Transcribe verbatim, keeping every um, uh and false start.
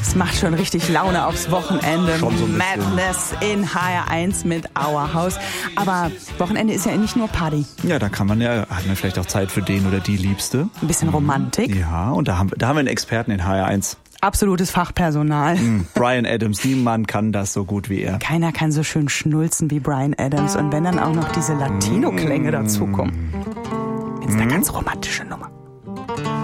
Das macht schon richtig Laune aufs Wochenende. Schon so ein bisschen. Madness in H R eins mit Our House. Aber Wochenende ist ja nicht nur Party. Ja, da kann man ja, hat man vielleicht auch Zeit für den oder die Liebste. Ein bisschen Romantik. Ja, und da haben, da haben wir einen Experten in H R eins. Absolutes Fachpersonal. Mhm. Bryan Adams, niemand kann das so gut wie er. Keiner kann so schön schnulzen wie Bryan Adams. Und wenn dann auch noch diese Latino-Klänge dazukommen, ist eine ganz romantische Nummer.